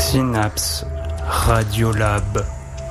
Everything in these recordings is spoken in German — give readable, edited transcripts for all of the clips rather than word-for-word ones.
Synapse Radiolab.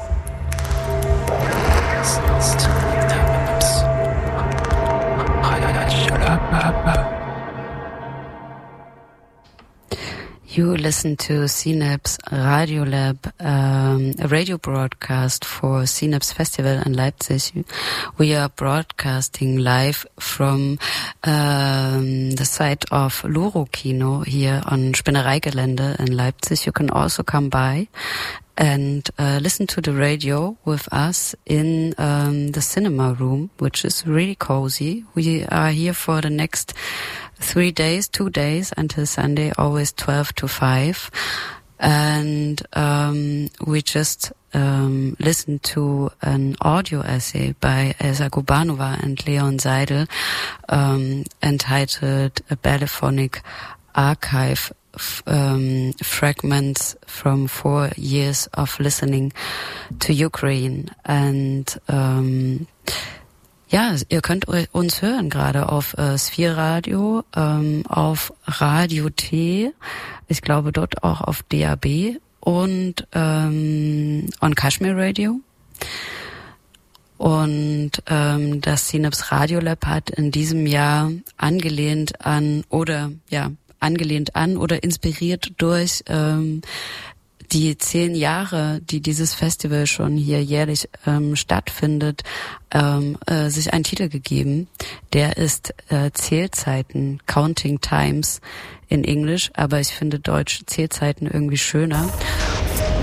You listen to Synapse Radiolab, a radio broadcast for Synapse Festival in Leipzig. We are broadcasting live from the site of Loro Kino here on Spinnereigelände in Leipzig. You can also come by and listen to the radio with us in the cinema room, which is really cozy. We are here for the next 2 days until Sunday, always 12 to 5. And we just listened to an audio essay by Elsa Gubanova and Leon Seidel entitled A Ballyphonic Archive, Fragments from 4 years of listening to Ukraine. And ja, ihr könnt uns hören gerade auf Sphere Radio, auf Radio T, ich glaube dort auch auf DAB und on Kashmir Radio. Und das Synapse Radiolab hat in diesem Jahr angelehnt an oder inspiriert durch die 10 Jahre, die dieses Festival schon hier jährlich stattfindet, sich einen Titel gegeben. Der ist Zählzeiten, Counting Times in Englisch, aber ich finde Deutsch Zählzeiten irgendwie schöner.